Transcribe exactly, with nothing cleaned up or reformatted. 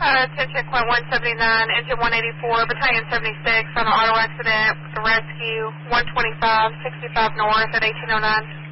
Uh, ten checkpoint one seventy-nine, engine one eighty-four, battalion seventy-six on an auto accident, rescue one twenty-five, sixty-five north at eighteen oh nine.